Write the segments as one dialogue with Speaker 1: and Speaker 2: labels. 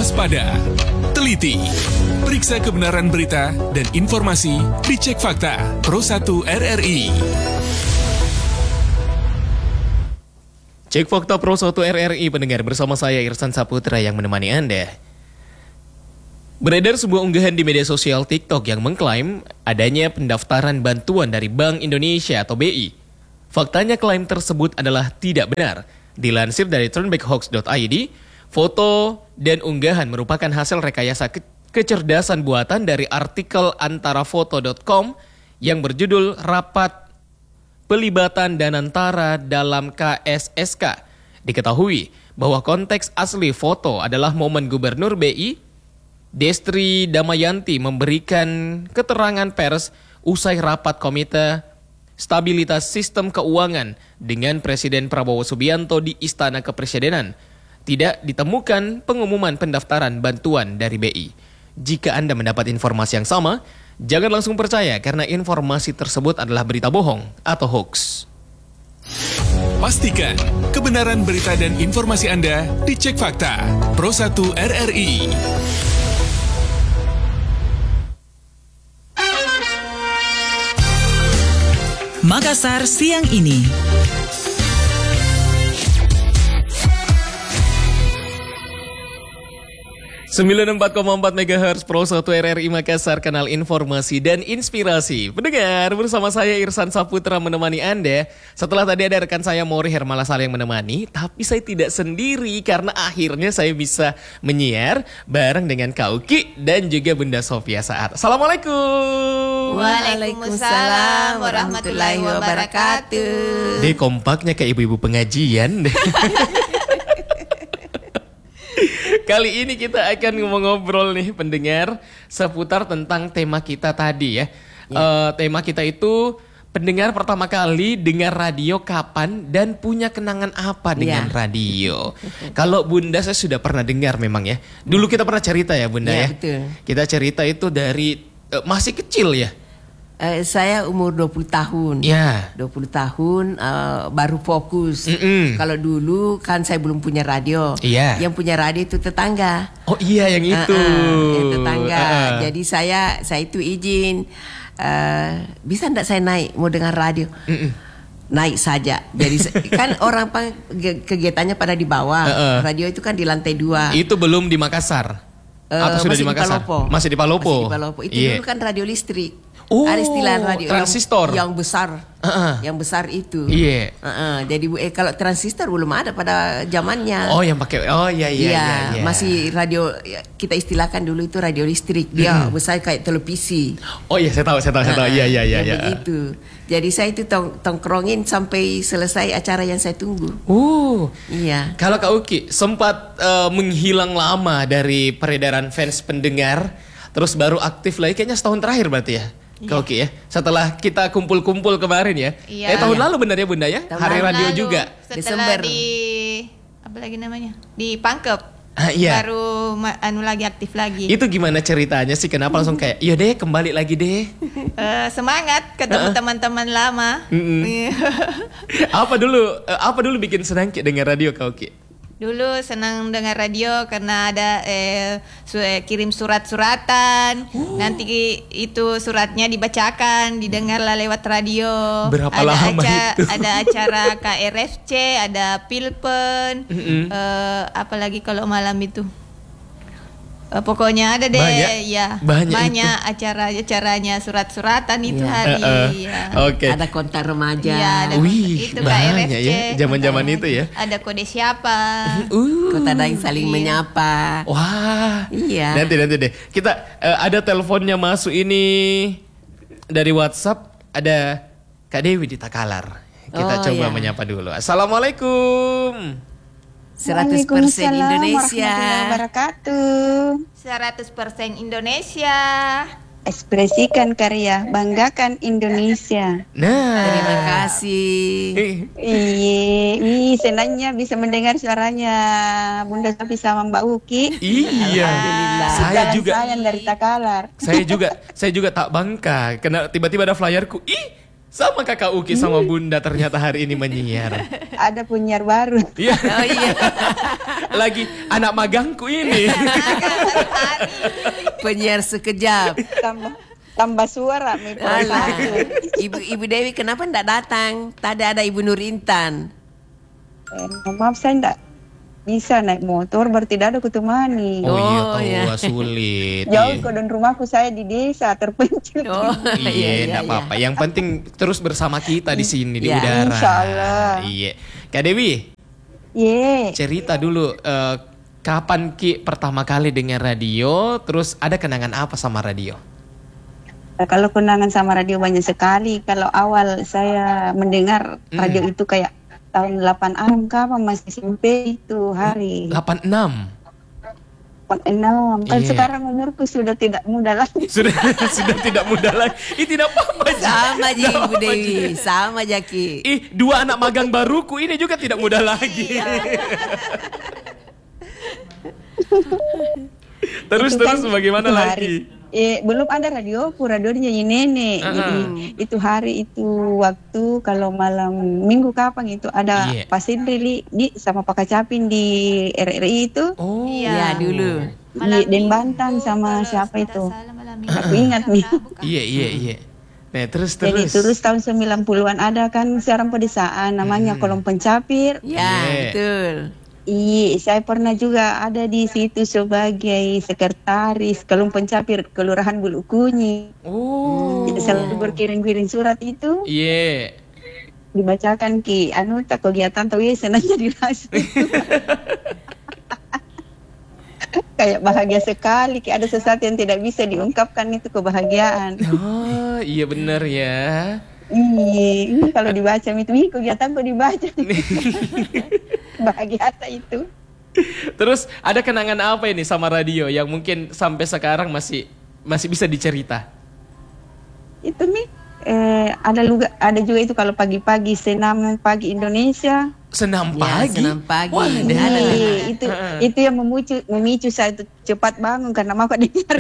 Speaker 1: waspada, teliti, periksa kebenaran berita dan informasi di Cek Fakta Pro 1 RRI.
Speaker 2: Cek Fakta Pro 1 RRI pendengar, bersama saya Irsan Saputra yang menemani Anda. Beredar sebuah unggahan di media sosial TikTok yang mengklaim adanya pendaftaran bantuan dari Bank Indonesia atau BI. Faktanya klaim tersebut adalah tidak benar. Dilansir dari turnbackhoax.id, foto dan unggahan merupakan hasil rekayasa kecerdasan buatan dari artikel antarafoto.com yang berjudul Rapat Pelibatan Danantara dalam KSSK. Diketahui bahwa konteks asli foto adalah momen Gubernur BI, Destri Damayanti memberikan keterangan pers usai rapat Komite Stabilitas Sistem Keuangan dengan Presiden Prabowo Subianto di Istana Kepresidenan. Tidak ditemukan pengumuman pendaftaran bantuan dari BI. Jika Anda mendapat informasi yang sama, jangan langsung percaya karena informasi tersebut adalah berita bohong atau hoax.
Speaker 1: Pastikan kebenaran berita dan informasi Anda di Cek Fakta Pro 1 RRI.
Speaker 3: Makassar siang ini.
Speaker 2: 94,4 MHz Pro 1 RRI Makassar, kanal informasi dan inspirasi. Pendengar, bersama saya Irsan Saputra menemani Anda. Setelah tadi ada rekan saya Mori Hermalasal yang menemani, tapi saya tidak sendiri karena akhirnya saya bisa menyiar bareng dengan Kak Uki dan juga Bunda Sofia Saat. Assalamualaikum.
Speaker 4: Waalaikumsalam warahmatullahi wabarakatuh.
Speaker 2: Deh, kompaknya kayak ibu-ibu pengajian. Kali ini kita akan ngobrol nih pendengar seputar tentang tema kita tadi ya. Tema kita itu pendengar pertama kali dengar radio kapan dan punya kenangan apa dengan radio. Kalau Bunda saya sudah pernah dengar memang ya. Dulu kita pernah cerita ya Bunda ya.
Speaker 4: Betul.
Speaker 2: Kita cerita itu dari masih kecil ya.
Speaker 4: Saya umur 20 tahun.
Speaker 2: Ya.
Speaker 4: 20 tahun baru fokus. Kalau dulu kan saya belum punya radio.
Speaker 2: Iya.
Speaker 4: Yang punya radio itu tetangga.
Speaker 2: Oh iya yang itu.
Speaker 4: Yang tetangga. Jadi saya itu izin, bisa enggak saya naik mau dengar radio? Naik saja. Jadi kan orang kegiatannya pada di bawah. Radio itu kan di lantai 2.
Speaker 2: Itu belum di Makassar. Atau sudah di Makassar? Masih di Palopo. Itu dulu kan radio listrik. Ada istilah radio
Speaker 4: transistor yang besar, yang besar itu.
Speaker 2: Iya.
Speaker 4: Jadi kalau transistor belum ada pada zamannya.
Speaker 2: Oh yang pakai, iya.
Speaker 4: Masih radio kita istilahkan dulu itu radio listrik. Dia besar kayak televisi.
Speaker 2: Oh iya saya tahu. Iya.
Speaker 4: Begitu. Jadi saya itu tongkrongin sampai selesai acara yang saya tunggu. Iya.
Speaker 2: Kalau Kak Uki sempat menghilang lama dari peredaran fans pendengar, terus baru aktif lagi kayaknya setahun terakhir berarti ya. Oke ya. Setelah kita kumpul-kumpul kemarin ya. Tahun lalu benar ya Bunda ya? Hari radio lalu, juga.
Speaker 5: Setelah Desember. Apa lagi namanya? Di Pangkep.
Speaker 2: Iya.
Speaker 5: Baru lagi aktif lagi.
Speaker 2: Itu gimana ceritanya sih? Kenapa langsung kayak iya deh kembali lagi deh?
Speaker 5: Semangat ketemu teman-teman lama.
Speaker 2: Apa dulu bikin senang dengar radio Kak Uki?
Speaker 5: Dulu senang dengar radio karena ada kirim surat-suratan. Nanti itu suratnya dibacakan, didengarlah lewat radio.
Speaker 2: Berapa lama itu?
Speaker 5: Ada acara KRFC, ada Pilpen. Apalagi kalau malam itu. Pokoknya ada deh, banyak acaranya surat-suratan itu hari.
Speaker 2: Oke.
Speaker 4: Ada kontak remaja.
Speaker 5: Itu
Speaker 2: banyak
Speaker 5: KRFC,
Speaker 2: ya, zaman-zaman itu ya.
Speaker 5: Ada kode siapa?
Speaker 4: Kota yang saling menyapa.
Speaker 2: Wah.
Speaker 4: Iya.
Speaker 2: Nanti deh. Kita ada teleponnya masuk ini dari WhatsApp. Ada Kak Dewi di Takalar. Kita coba menyapa dulu. Assalamualaikum.
Speaker 4: 100% Indonesia.
Speaker 5: 100% Indonesia.
Speaker 6: Ekspresikan karya, banggakan Indonesia.
Speaker 2: Nah,
Speaker 4: terima kasih.
Speaker 6: Senangnya bisa mendengar suaranya Bunda Sofi sama Mbak Uki.
Speaker 2: Iya.
Speaker 4: Alhamdulillah.
Speaker 2: Saya juga.
Speaker 6: Saya dari Takalar.
Speaker 2: Saya juga tak bangka. Karena tiba-tiba ada flyerku. Sama kakak Uki sama Bunda ternyata hari ini menyiar.
Speaker 6: Ada penyiar baru.
Speaker 2: Iya.
Speaker 4: Oh iya.
Speaker 2: Lagi anak magangku ini.
Speaker 4: Penyiar sekejap.
Speaker 6: Tambah suara.
Speaker 4: Alah. Ibu Dewi kenapa enggak datang? Tadi ada Ibu Nur Intan.
Speaker 6: Maaf saya enggak bisa naik motor, berarti tidak ada kutemani.
Speaker 2: Oh iya, tahu
Speaker 4: iya.
Speaker 2: sulit.
Speaker 6: Jauh
Speaker 2: Iya.
Speaker 6: dan rumahku saya di desa terpencil.
Speaker 4: Oh
Speaker 2: Iya, enggak apa-apa. Yang penting terus bersama kita di sini di
Speaker 4: Iya.
Speaker 2: udara.
Speaker 6: Insya Allah.
Speaker 2: Iya. Kak Dewi,
Speaker 6: Ye,
Speaker 2: cerita dulu kapan Ki pertama kali dengar radio, terus ada kenangan apa sama radio?
Speaker 6: nah, kalau kenangan sama radio banyak sekali. Kalau awal saya mendengar radio itu kayak tahun 86 kapan masih SMP itu hari
Speaker 2: 86.
Speaker 6: 86. Kan
Speaker 2: Iya.
Speaker 6: sekarang umurku sudah tidak muda lagi.
Speaker 2: Sudah tidak muda lagi. Ih, tidak apa-apa. Ji.
Speaker 4: Sama aja
Speaker 2: Tidak
Speaker 4: Ibu
Speaker 2: apa-apa,
Speaker 4: Dewi,
Speaker 2: Ji.
Speaker 4: sama aja Ki.
Speaker 2: Ih, 2 anak magang baruku ini juga tidak muda lagi. Terus
Speaker 6: Itu kan
Speaker 2: bagaimana
Speaker 6: itu hari.
Speaker 2: lagi?
Speaker 6: Belum ada radio, radionya nyanyi nenek. Jadi itu hari itu waktu kalau malam minggu kapan itu ada
Speaker 2: Iya.
Speaker 6: Pak Sindri di sama Pak Kacapin di RRI itu.
Speaker 2: Oh,
Speaker 4: Iya dulu.
Speaker 6: Di Denbantan sama siapa itu? Aku ingat nih.
Speaker 2: Iya. Nah, terus.
Speaker 6: Jadi terus tahun 90-an ada kan siaran pedesaan namanya Kolom Pencapir.
Speaker 4: Ya,
Speaker 2: Iya.
Speaker 4: betul.
Speaker 6: Iya, saya pernah juga ada di situ sebagai sekretaris Kolom Pencapir Kelurahan Bulu Kunyi.
Speaker 2: Oh.
Speaker 6: Jadi selalu berkirim-kirim surat itu
Speaker 2: Iya.
Speaker 6: dibacakan Ki tak kegiatan tahu ya senangnya dirasa. Kayak bahagia sekali Ki, ada sesuatu yang tidak bisa diungkapkan itu kebahagiaan.
Speaker 2: Oh, iya benar ya.
Speaker 6: Iya, kalau dibaca itu kegiatanku dibaca. Bahagia itu.
Speaker 2: Terus ada kenangan apa ini sama radio yang mungkin sampai sekarang masih bisa dicerita?
Speaker 6: Itu ada juga itu kalau pagi-pagi senam pagi Indonesia.
Speaker 2: Senam
Speaker 4: Ya,
Speaker 2: pagi.
Speaker 4: senam pagi.
Speaker 2: Wah,
Speaker 6: Iya, itu yang memicu saya itu cepat bangun karena mau dengar.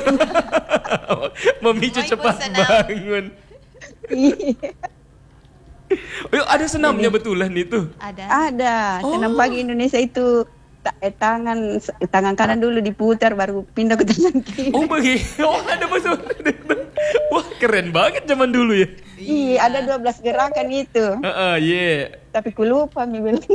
Speaker 2: Memicu
Speaker 5: Oh, Ibu
Speaker 2: cepat
Speaker 5: senam.
Speaker 2: bangun.
Speaker 6: Iya.
Speaker 2: Oh, ada senamnya betulan itu.
Speaker 6: Ada senam pagi Indonesia itu tangan kanan dulu diputar baru pindah ke tangan kiri.
Speaker 2: Oh, begitu. Oh, ada betul. Wah, keren banget zaman dulu ya.
Speaker 6: Iya, ada 12 gerakan itu.
Speaker 2: Iya.
Speaker 6: Tapi ku lupa mi bilang.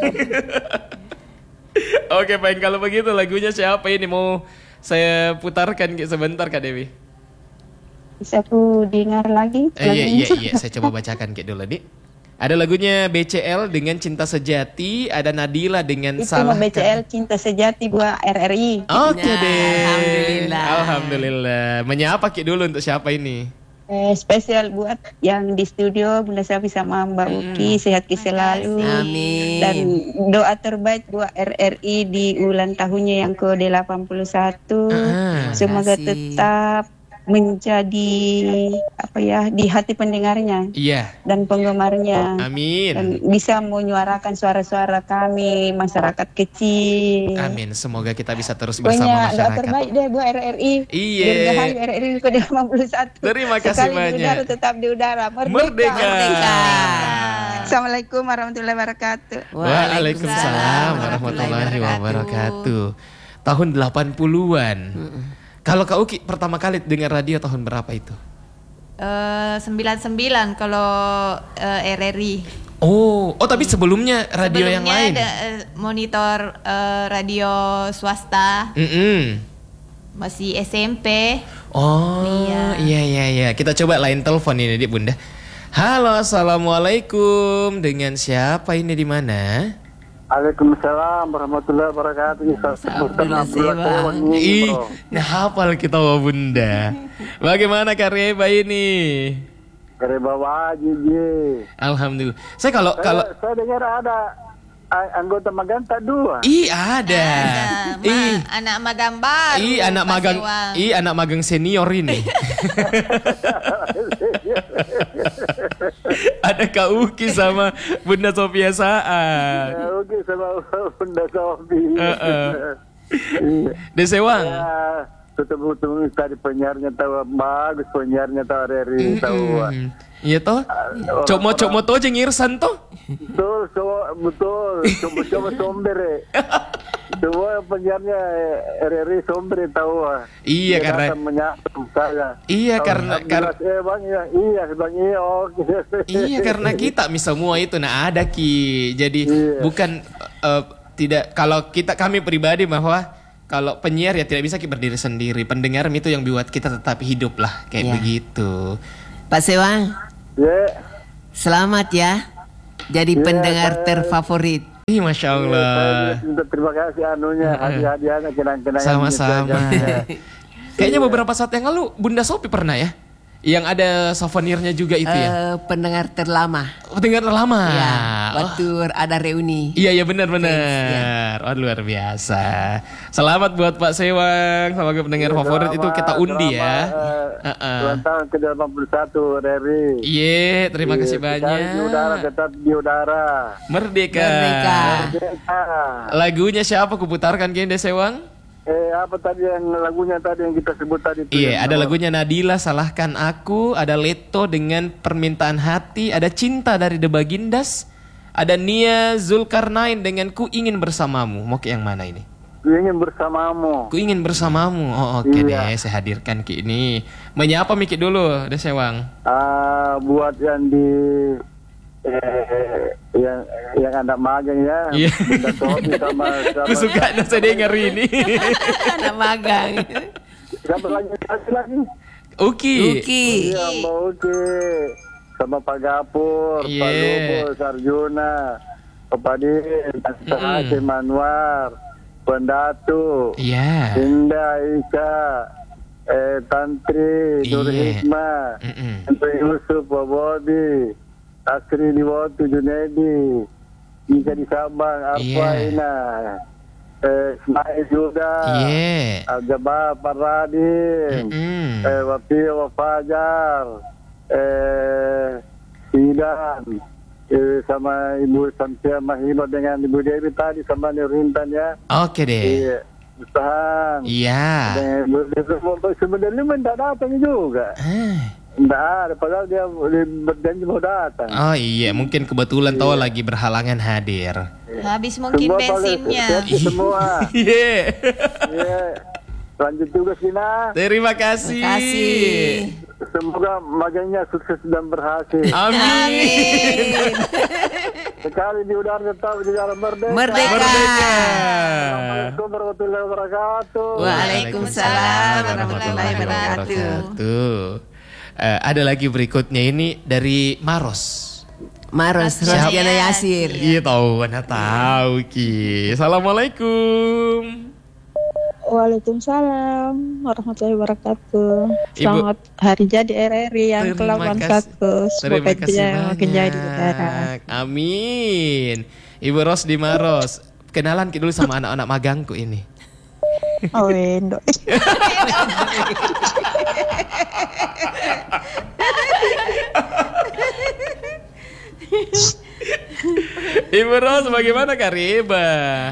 Speaker 2: Oke, baik, kalau begitu lagunya siapa ini mau saya putarkan sebentar Kak Dewi?
Speaker 6: Bisa ku dengar lagi?
Speaker 2: Iya, saya coba bacakan Kak dulu, Dik. Ada lagunya BCL dengan Cinta Sejati, ada Nadila dengan
Speaker 6: Itu
Speaker 2: Salah.
Speaker 6: BCL Cinta Sejati buat RRI.
Speaker 2: Oke
Speaker 4: Nah,
Speaker 2: deh.
Speaker 4: Alhamdulillah.
Speaker 2: Alhamdulillah. Menyapa Ki dulu untuk siapa ini?
Speaker 6: Spesial buat yang di studio Bunda Safi sama Mbak Uki, sehat Ki selalu.
Speaker 4: Amin.
Speaker 6: Dan doa terbaik buat RRI di ulang tahunnya yang ke-81. Semoga
Speaker 4: kasih.
Speaker 6: tetap menjadi di hati pendengarnya
Speaker 2: Iya.
Speaker 6: dan penggemarnya.
Speaker 2: Amin.
Speaker 6: Dan bisa menyuarakan suara-suara kami masyarakat kecil.
Speaker 2: Amin. Semoga kita bisa terus bersama
Speaker 6: Pokoknya doa
Speaker 2: masyarakat.
Speaker 6: terbaik deh buat RRI.
Speaker 2: Iya.
Speaker 6: Dirgahayu RRI ke-51.
Speaker 2: Terima kasih
Speaker 6: Sekali
Speaker 2: banyak.
Speaker 6: di udara tetap di udara.
Speaker 2: Merdeka.
Speaker 6: Assalamualaikum warahmatullahi wabarakatuh.
Speaker 2: Waalaikumsalam warahmatullahi wabarakatuh. Tahun 80-an. Kalau Kak Uki pertama kali dengar radio tahun berapa itu?
Speaker 5: 99 kalau RRI.
Speaker 2: Oh, tapi sebelumnya radio yang lain.
Speaker 5: Sebelumnya ada monitor radio swasta, masih SMP.
Speaker 2: Oh,
Speaker 5: Iya.
Speaker 2: iya. Kita coba lain telepon ini, Dik Bunda. Halo, assalamualaikum. Dengan siapa ini di mana?
Speaker 7: Waalaikumsalam warahmatullahi wabarakatuh.
Speaker 2: Ih, hafal kita wah Bunda. Bagaimana Kareba ini?
Speaker 7: Kareba wajib.
Speaker 2: Alhamdulillah. Saya kalau
Speaker 7: Saya dengar ada anggota magang tak 2.
Speaker 2: ada.
Speaker 5: Anak magang baru.
Speaker 2: Anak
Speaker 5: Pak
Speaker 2: magang.
Speaker 5: Sewang.
Speaker 2: Anak magang senior ini. Ada Kak Uki sama Bunda Sofia Saat.
Speaker 7: Oke, sama Bunda Sofi.
Speaker 2: Desewang.
Speaker 7: ketemu tadi penyiarnya tahu bagus penyiarnya tahu dari tahu.
Speaker 2: Iya toh. Cok-cok toh aja ngirsan toh.
Speaker 7: Betul. Coba somber. Semua penyiarnya RRI somber tahu.
Speaker 2: Iya karena
Speaker 7: menyatu saya.
Speaker 2: Iya karena
Speaker 7: Bang iya oke.
Speaker 2: Iya karena kita semua itu ada Ki. Jadi bukan tidak kalau kami pribadi bahwa kalau penyiar ya tidak bisa berdiri sendiri. Pendengar itu yang buat kita tetap hidup lah kayak begitu.
Speaker 4: Pak Sewang. Selamat ya. Jadi pendengar terfavorit.
Speaker 2: Ih, Masya Allah.
Speaker 7: Terima kasih hadiah-hadiahnya kenang-kenangan.
Speaker 2: Sama-sama. Kayaknya beberapa saat yang lalu Bunda Sophie pernah ya? Yang ada souvenirnya juga itu ya?
Speaker 4: Pendengar terlama.
Speaker 2: Pendengar terlama.
Speaker 4: Ya, waktu ada reuni.
Speaker 2: Iya benar. Oh luar biasa. Selamat buat Pak Sewang sebagai pendengar favorit itu kita undi ya.
Speaker 7: Ulang tahun ke-81 RRI.
Speaker 2: Iya, terima kasih banyak.
Speaker 7: Di udara tetap di udara.
Speaker 2: Merdeka. Lagunya siapa kuputarkan Gende Sewang?
Speaker 7: Apa tadi yang lagunya tadi yang kita sebut tadi?
Speaker 2: Iya, ada lagunya Nadila Salahkan Aku, ada Leto dengan Permintaan Hati, ada Cinta dari The Bagindas, ada Nia Zulkarnain dengan Ku Ingin Bersamamu. Mau ke yang mana ini?
Speaker 7: Ku Ingin Bersamamu.
Speaker 2: Ku Ingin Bersamamu. Oh oke deh, saya hadirkan Ki ini. Menyapa Miki dulu, Deh Sewang.
Speaker 7: Buat yang di yang anak magang ya.
Speaker 2: Iya.
Speaker 7: Bunda Sophie sama
Speaker 2: Aku suka saya dengar ini.
Speaker 4: Anak magang.
Speaker 7: Siapa lagi?
Speaker 2: Uki.
Speaker 7: Iya, Mbak Uki. Sama Pak Gapur, Pak Lubus, Arjuna, Pak Padin, Hakim Anwar, Pendatu, Indah Ika, Tantri, Nur Hikmah, Tantri Yusuf, Pak Bodi, Asri di Wotu, Junedi, Ika di Sabang, Arfa Ina, Ismail juga, Al-Jabbar Paradin, Wafio Wafajar, Sidan, sama Ibu Samsia Mahino dengan Ibu Dewi tadi sama Nurintan ya.
Speaker 2: Oke deh.
Speaker 7: Ustahan.
Speaker 2: Iya.
Speaker 7: Sebenarnya tidak datang juga. Tidak ada, padahal dia berjanji mau datang.
Speaker 2: Oh iya, mungkin kebetulan tahu lagi berhalangan hadir.
Speaker 5: Habis mungkin
Speaker 7: semua
Speaker 5: bensinnya.
Speaker 7: Semua.
Speaker 2: Iya.
Speaker 7: Lanjut juga Sina.
Speaker 2: Terima kasih.
Speaker 7: Semoga magangnya sukses dan berhasil.
Speaker 2: Amin.
Speaker 7: Sekali di udara tetap di dalam merdeka. Assalamualaikum warahmatullahi wabarakatuh.
Speaker 4: Waalaikumsalam warahmatullahi wabarakatuh.
Speaker 2: Ada lagi berikutnya ini dari Maros
Speaker 4: Rosdiana Yasir.
Speaker 2: Iya tahu, mana tahu Ki. Assalamualaikum.
Speaker 8: Waalaikumsalam warahmatullahi wabarakatuh. Selamat hari jadi RRI yang ke-81. Semoga makin jadi udara.
Speaker 2: Amin. Ibu Ros di Maros. Kenalan dulu sama anak-anak magangku ini.
Speaker 8: Oh, Wendo.
Speaker 2: Ibu Ros, bagaimana Kariba?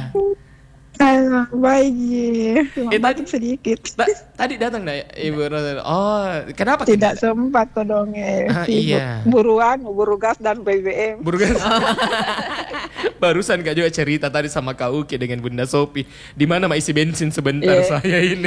Speaker 8: Baik, batuk sedikit.
Speaker 2: Tadi datang dah Ibu Ros. Oh, kenapa?
Speaker 8: Tidak sempat kok dong.
Speaker 2: Iya.
Speaker 8: Buru gas dan BBM.
Speaker 2: Buru gas. Barusan Kak juga cerita tadi sama Kak Uki dengan Bunda Sophie. Di mana isi bensin sebentar saya ini.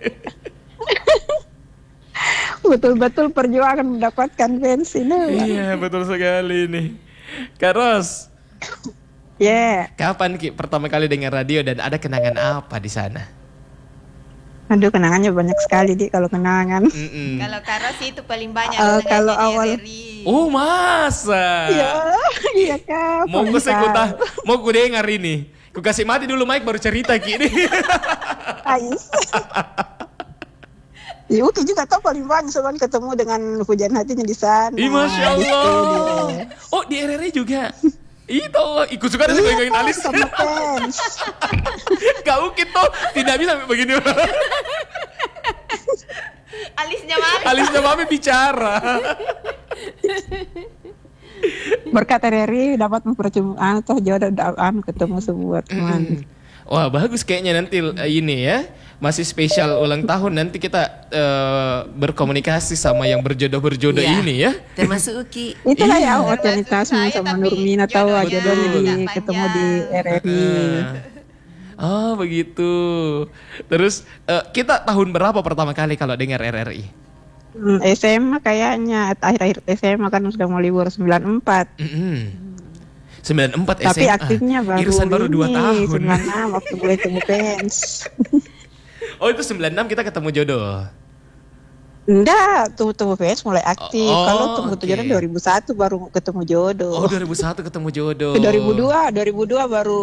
Speaker 8: Betul-betul perjuangan mendapatkan bensin.
Speaker 2: Iya, betul sekali nih. Kak Ros. Kapan Ki pertama kali dengar radio dan ada kenangan apa di sana?
Speaker 8: Aduh, kenangannya banyak sekali kalau kenangan.
Speaker 5: Kalau Kak Ros itu paling banyak.
Speaker 8: Kalau awal.
Speaker 2: Oh masa?
Speaker 8: Iya Kak.
Speaker 2: Mau ku dengar ini. Ku kasih mati dulu Mike baru cerita Ki ini.
Speaker 8: Uki juga tau paling banyak soalnya ketemu dengan hujan hatinya di sana.
Speaker 2: Masya Allah. Oh di RRI juga. Itu ikut suka ada pegangin alis
Speaker 8: sama fans.
Speaker 2: Kau gitu tidak bisa begini. Alisnya mami bicara.
Speaker 8: Berkat RRI dapat mempertemukan atau jodoh ketemu semua teman.
Speaker 2: Wah bagus kayaknya nanti ini ya masih spesial ulang tahun. Nanti kita berkomunikasi sama yang berjodoh ini ya.
Speaker 4: Termasuk Uki.
Speaker 8: Itulah ya otoritasmu sama Nurmina tahu aja dulu ketemu di RRI.
Speaker 2: Oh begitu. Terus kita tahun berapa pertama kali kalau dengar RRI?
Speaker 8: SMA kayaknya, akhir-akhir SMA kan sudah mau libur 94.
Speaker 2: 94 SMA.
Speaker 8: Tapi aktifnya
Speaker 2: baru 2 tahun.
Speaker 8: 96 waktu gue temu fans.
Speaker 2: Oh itu 96 kita ketemu jodoh.
Speaker 8: Enggak, temu fans mulai aktif. Kalau temu jodoh 2001 baru ketemu jodoh.
Speaker 2: Oh 2001 ketemu jodoh.
Speaker 8: 2002 baru